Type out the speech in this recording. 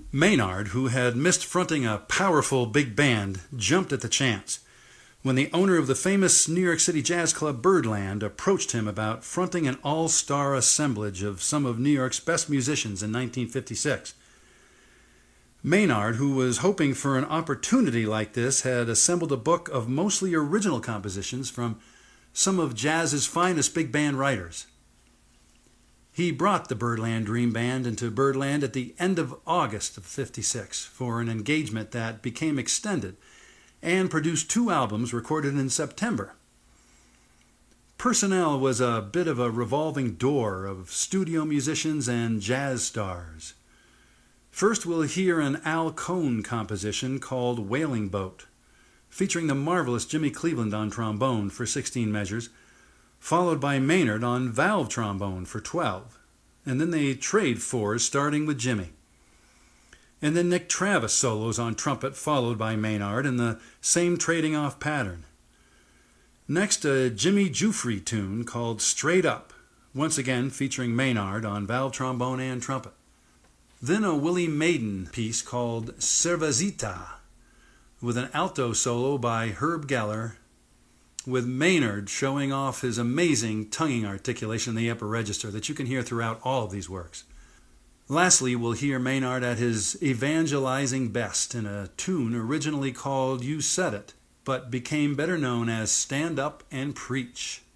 Maynard, who had missed fronting a powerful big band, jumped at the chance when the owner of the famous New York City jazz club Birdland approached him about fronting an all-star assemblage of some of New York's best musicians in 1956. Maynard, who was hoping for an opportunity like this, had assembled a book of mostly original compositions from some of jazz's finest big band writers. He brought the Birdland Dream Band into Birdland at the end of August of '56 for an engagement that became extended and produced 2 albums recorded in September. Personnel was a bit of a revolving door of studio musicians and jazz stars. First, we'll hear an Al Cohn composition called Whaling Boat, featuring the marvelous Jimmy Cleveland on trombone for 16 measures, followed by Maynard on valve trombone for 12, and then they trade 4s starting with Jimmy. And then Nick Travis solos on trumpet, followed by Maynard in the same trading off pattern. Next, a Jimmy Giuffre tune called Straight Up, once again featuring Maynard on valve trombone and trumpet. Then a Willie Maiden piece called Cervecita, with an alto solo by Herb Geller, with Maynard showing off his amazing tonguing articulation in the upper register that you can hear throughout all of these works. Lastly, we'll hear Maynard at his evangelizing best in a tune originally called You Said It, but became better known as Stand Up and Preach.